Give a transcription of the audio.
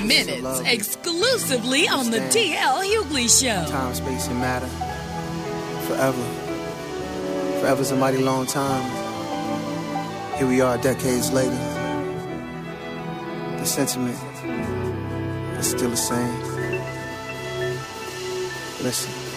minutes, exclusively on the D.L. Hughley Show. Time, space, and matter. Forever. Forever's a mighty long time. Here we are decades later. The sentiment is still the same. Listen.